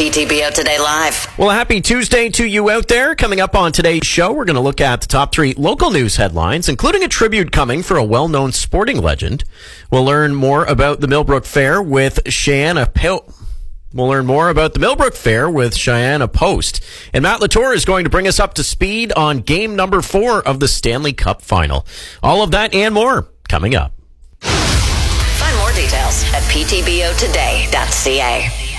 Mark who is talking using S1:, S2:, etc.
S1: PTBO Today Live.
S2: Well, happy Tuesday to you out there. Coming up on today's show, we're going to look at the top 3 local news headlines, including a tribute coming for a well-known sporting legend. We'll learn more about the Millbrook Fair with Cheyenne Post. And Matt Latour is going to bring us up to speed on game number 4 of the Stanley Cup Final. All of that and more coming up.
S1: Find more details at ptbotoday.ca.